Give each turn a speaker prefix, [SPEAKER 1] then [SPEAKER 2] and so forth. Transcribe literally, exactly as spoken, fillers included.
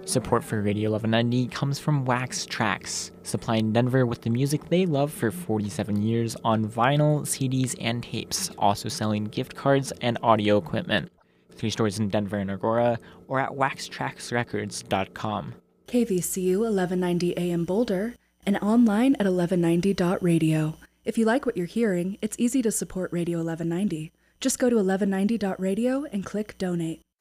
[SPEAKER 1] Support for Radio eleven ninety comes from Wax Trax, supplying Denver with the music they love for forty-seven years on vinyl, C Ds, and tapes, also selling gift cards and audio equipment. Three stores in Denver and Aurora, or at wax trax records dot com.
[SPEAKER 2] K V C U eleven ninety A M Boulder, and online at eleven ninety dot radio. If you like what you're hearing, it's easy to support Radio eleven ninety. Just go to eleven ninety dot radio and click Donate.